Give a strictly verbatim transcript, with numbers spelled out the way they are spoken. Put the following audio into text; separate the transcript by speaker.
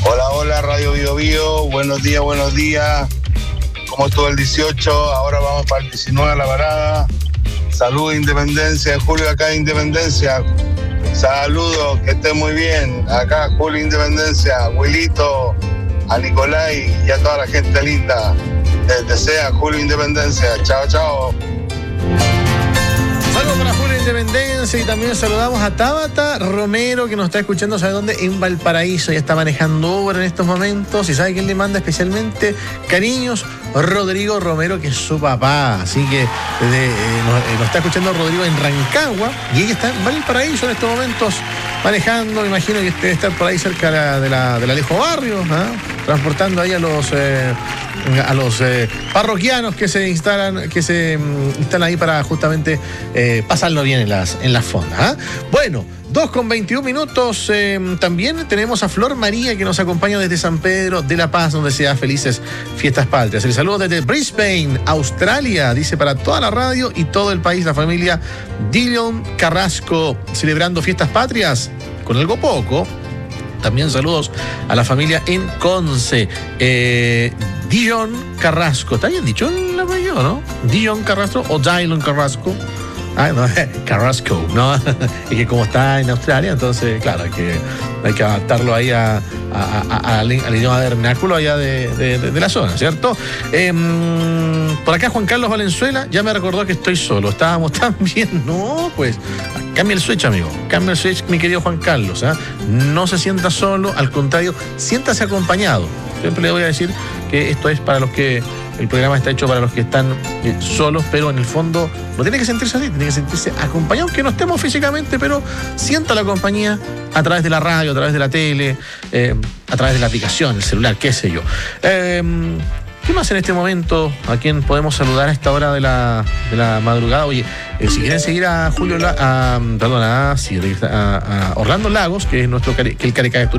Speaker 1: Hola, hola, Radio Bio Bio, buenos días, buenos días. ¿Cómo estuvo el dieciocho? Ahora vamos para el diecinueve a la parada. Saludos, Independencia, Julio acá de Independencia. Saludos, que estén muy bien. Acá Julio Independencia, Wilito, a Nicolai y a toda la gente linda. Les desea Julio Independencia. Chao, chao.
Speaker 2: Saludos para Julio Independencia y también saludamos a Tabata Romero que nos está escuchando, ¿sabe dónde? En Valparaíso, ya está manejando obra en estos momentos y ¿sabe quién le manda especialmente cariños? Rodrigo Romero, que es su papá, así que de, eh, nos, eh, nos está escuchando Rodrigo en Rancagua y ella está en Valparaíso en estos momentos manejando, me imagino que debe estar por ahí cerca de la, de la, del Alejo Barrio, ¿eh? Transportando ahí a los eh, a los eh, parroquianos que se instalan, que se um, instalan ahí para justamente eh, pasarlo bien en las, en las fondas, ¿eh? Bueno, dos con veintiún minutos. Eh, también tenemos a Flor María que nos acompaña desde San Pedro de la Paz, donde sea felices fiestas patrias. El saludo desde Brisbane, Australia, dice para toda la radio y todo el país, la familia Dillon Carrasco, celebrando fiestas patrias con algo poco. También saludos a la familia en Conce. Eh, Dillon Carrasco, ¿está bien dicho el apellido, no? Dillon Carrasco o Dillon Carrasco. Ah, no, Carrasco, ¿no? Y que como está en Australia, entonces, claro, hay que, hay que adaptarlo ahí a, a, a, al, al idioma vernáculo allá de, de, de, de la zona, ¿cierto? Eh, por acá Juan Carlos Valenzuela ya me recordó que estoy solo. Estábamos tan bien, no, pues, cambia el switch, amigo. Cambia el switch, mi querido Juan Carlos, ¿eh? No se sienta solo, al contrario, siéntase acompañado. Siempre le voy a decir que esto es para los que... El programa está hecho para los que están eh, solos, pero en el fondo no tiene que sentirse así, tiene que sentirse acompañado, aunque no estemos físicamente, pero sienta la compañía a través de la radio, a través de la tele, eh, a través de la aplicación, el celular, qué sé yo. Eh, ¿Qué más en este momento? ¿A quién podemos saludar a esta hora de la, de la madrugada? Oye, eh, si quieren seguir a Julio, La, a, perdón, a, a, a Orlando Lagos, que es nuestro que el caricaturista